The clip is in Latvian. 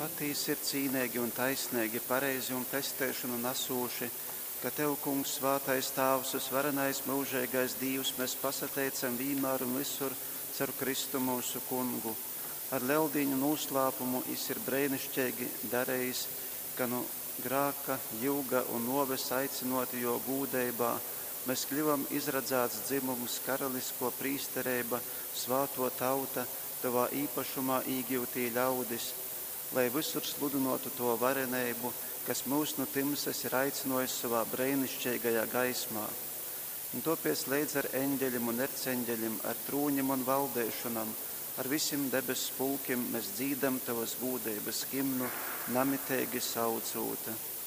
patīsi ir cīnīgi un taisnīgi, pareizi un pestēšanu nasūši, ka Tev, Kungs, svētais Tēvs, varenais mūžīgais Dievs, mēs pasateicam vienmēr un visur caur Kristu mūsu Kungu. Ar lieldiņu noslēpumu ir brēnišķīgi darējis, ka no grāka, jūga un noves aicinoti jo gūdībā mēs kļuvam izradzēts dzimums, karalisko prīsterība, svāto tauta, Tavā īpašumā īgūtī ļaudis, lai visur sludinotu to varenību, kas mūs no timsas ir aicinojis savā brēnišķīgajā gaismā. Un tāpēc līdz ar eņģeļiem un erceņģeļiem, ar trūņiem un valdēšanām, ar visiem debesu pulkiem mēs dzīdam Tavas gūdības himnu, namitīgi saucot.